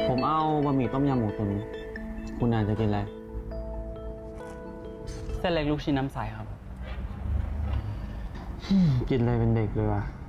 ผมเอาบะหมี่ต้มยำหมูตุ๋นคุณอาจจะกินอะไรเส้นเล็กลูกชิ้นน้ำใสครับกินเลยเป็นเด็กเลยว่ะ